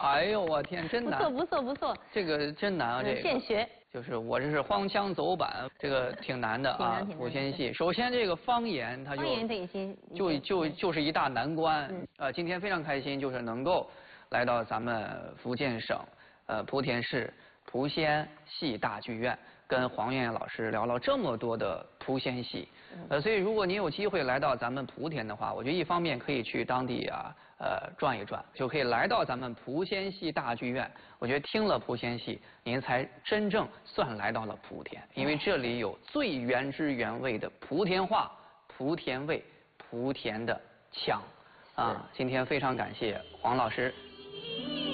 哎呦我天，真难！ 不错不错。 这个真难啊，这个。 现学。 就是我这是荒腔走板，这个挺难的啊。莆田系，首先这个方言它就是一大难关。今天非常开心，就是能够来到咱们福建省莆田市莆仙戏大剧院，跟黄燕老师聊了这么多的莆仙戏。所以如果您有机会来到咱们莆田的话，我觉得一方面可以去当地啊转一转，就可以来到咱们莆仙戏大剧院。我觉得听了莆仙戏，您才真正算来到了莆田，因为这里有最原汁原味的莆田话、莆田味、莆田的腔。今天非常感谢黄老师